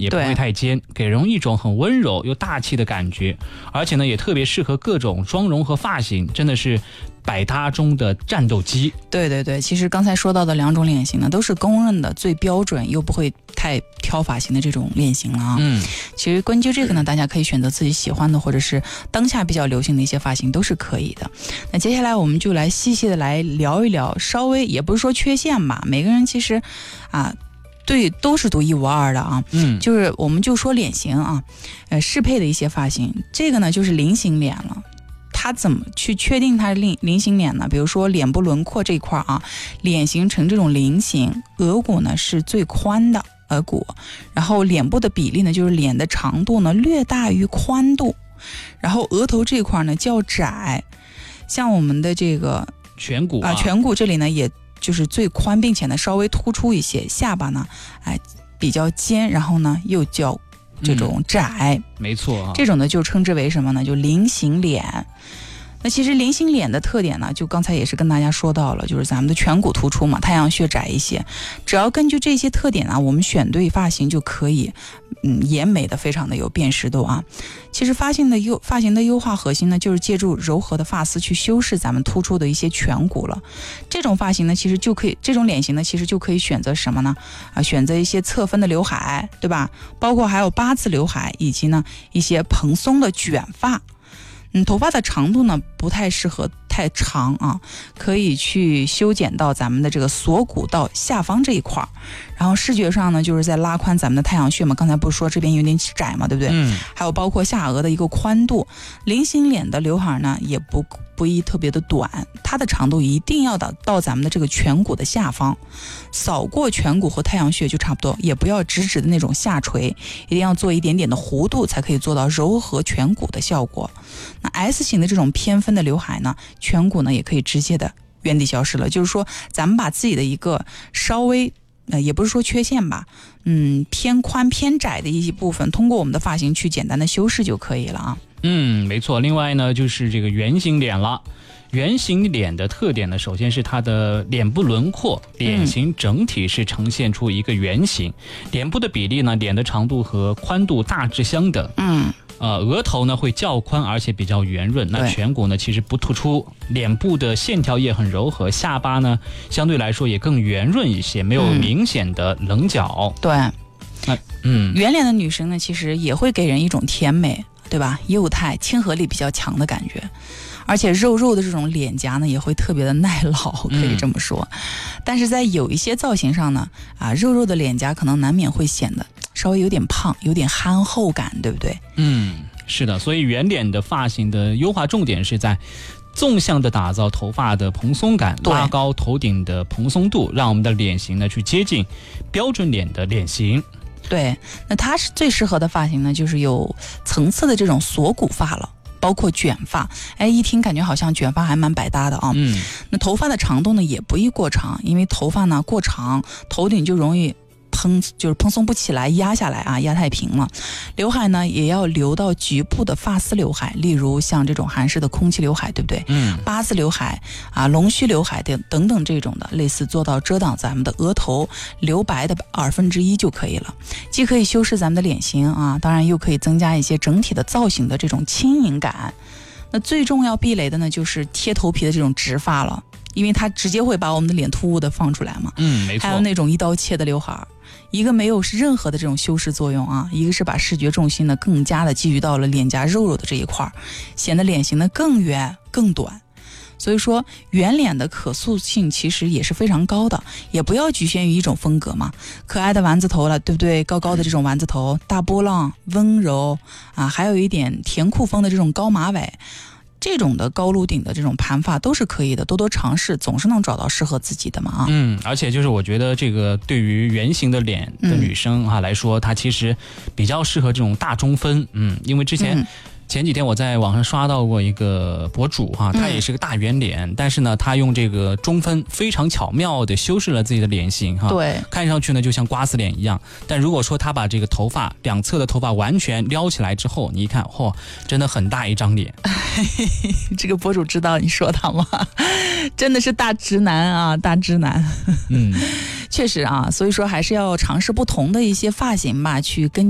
也不会太尖，给人一种很温柔又大气的感觉，而且呢也特别适合各种妆容和发型，真的是百搭中的战斗机。 对对对，其实刚才说到的两种脸型呢，都是公认的最标准又不会太挑发型的这种脸型了啊。其实根据这个呢，大家可以选择自己喜欢的，或者是当下比较流行的一些发型都是可以的。那接下来我们就来细细的来聊一聊，稍微也不是说缺陷吧，每个人其实对，都是独一无二的啊。就是我们就说脸型啊，适配的一些发型，这个呢就是菱形脸了。它怎么去确定它是菱形脸呢？比如说脸部轮廓这一块啊，脸型呈这种菱形，额骨呢是最宽的额骨，然后脸部的比例呢就是脸的长度呢略大于宽度，然后额头这一块呢较窄，像我们的这个颧骨颧骨这里呢也就是最宽，并且呢稍微突出一些，下巴呢比较尖，然后呢又较这种窄， 没错这种呢就称之为什么呢？就菱形脸。那其实菱形脸的特点呢，就刚才也是跟大家说到了，就是咱们的颧骨突出嘛，太阳穴窄一些，只要根据这些特点啊，我们选对发型就可以，也美的非常的有辨识度啊。其实发型的优化核心呢，就是借助柔和的发丝去修饰咱们突出的一些颧骨了。这种发型呢，其实就可以，这种脸型呢，其实就可以选择什么呢？选择一些侧分的刘海，对吧？包括还有八字刘海，以及呢一些蓬松的卷发。头发的长度呢不太适合太长啊，可以去修剪到咱们的这个锁骨到下方这一块，然后视觉上呢就是在拉宽咱们的太阳穴嘛，刚才不是说这边有点窄嘛，对不对？还有包括下颚的一个宽度，菱形脸的刘海呢也不宜特别的短，它的长度一定要到咱们的这个颧骨的下方，扫过颧骨和太阳穴就差不多，也不要直直的那种下垂，一定要做一点点的弧度，才可以做到柔和颧骨的效果。那 S 型的这种偏分的刘海呢，颧骨呢也可以直接的原地消失了，就是说咱们把自己的一个稍微也不是说缺陷吧，偏宽偏窄的一些部分，通过我们的发型去简单的修饰就可以了啊。 没错。另外呢，就是这个圆形脸了。圆形脸的特点呢，首先是它的脸部轮廓，脸型整体是呈现出一个圆形，脸部的比例呢，脸的长度和宽度大致相等。额头呢会较宽，而且比较圆润。那颧骨呢其实不突出，脸部的线条也很柔和，下巴呢相对来说也更圆润一些，没有明显的棱角。 对，圆脸的女生呢，其实也会给人一种甜美，对吧？幼态、亲和力比较强的感觉。而且肉肉的这种脸颊呢，也会特别的耐老，可以这么说。但是在有一些造型上呢，肉肉的脸颊可能难免会显得稍微有点胖，有点憨厚感，对不对？ 是的。所以圆脸的发型的优化重点是在纵向的打造头发的蓬松感，拉高头顶的蓬松度，让我们的脸型呢去接近标准脸的脸型。 对，那它是最适合的发型呢，就是有层次的这种锁骨发了。包括卷发，一听感觉好像卷发还蛮百搭的啊。那头发的长度呢也不宜过长，因为头发呢过长，头顶就容易就是蓬松不起来，压下来啊，压太平了。刘海呢也要留到局部的发丝刘海，例如像这种韩式的空气刘海，对不对？八字刘海龙须刘海等等这种的，类似做到遮挡咱们的额头留白的1/2就可以了。既可以修饰咱们的脸型啊，当然又可以增加一些整体的造型的这种轻盈感。那最重要避雷的呢，就是贴头皮的这种直发了，因为它直接会把我们的脸突兀的放出来嘛。 没错。 还有那种一刀切的刘海，一个没有任何的这种修饰作用啊，一个是把视觉重心呢更加的寄予到了脸颊肉肉的这一块，显得脸型呢更圆更短。所以说圆脸的可塑性其实也是非常高的，也不要局限于一种风格嘛。可爱的丸子头了，对不对？高高的这种丸子头，大波浪，温柔还有一点甜酷风的这种高马尾，这种的高颅顶的这种盘发都是可以的，多多尝试，总是能找到适合自己的嘛。 而且就是我觉得这个对于圆形的脸的女生来说，她其实比较适合这种大中分。因为前几天我在网上刷到过一个博主他也是个大圆脸，但是呢他用这个中分非常巧妙的修饰了自己的脸型对， 看上去呢就像瓜子脸一样。但如果说他把这个头发两侧的头发完全撩起来之后，你一看真的很大一张脸。 这个博主知道你说他吗？真的是大直男啊，大直男。确实所以说还是要尝试不同的一些发型吧，去根据